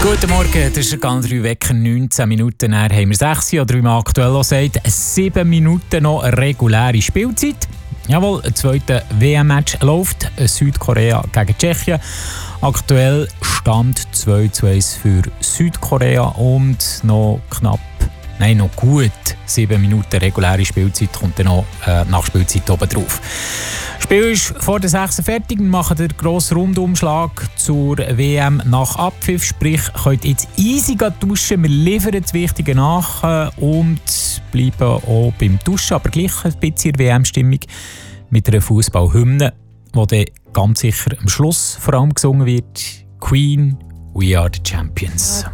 Guten Morgen, das ist der Gandri Wecker, 19 Minuten nach haben wir 6 oder wie man aktuell auch sagt, 7 Minuten noch reguläre Spielzeit. Jawohl, ein zweiter WM-Match läuft, Südkorea gegen Tschechien. Aktuell Stand 2:1 für Südkorea und noch gut 7 Minuten reguläre Spielzeit, kommt dann noch Nachspielzeit oben drauf. Das Spiel ist vor der 6 fertig. Wir machen den grossen Rundumschlag zur WM nach Abpfiff. Sprich, könnt jetzt easy duschen. Wir liefern das Wichtige nach und bleiben auch beim Duschen, aber gleich ein bisschen in der WM-Stimmung mit einer Fußballhymne, die dann ganz sicher am Schluss vor allem gesungen wird. Queen, We Are the Champions.